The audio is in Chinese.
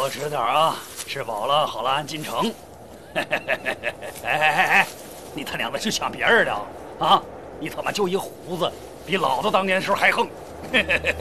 多吃点啊，吃饱了好了安进城。哎，你他娘的去抢别人的啊！你他妈就一胡子，比老子当年时候还横。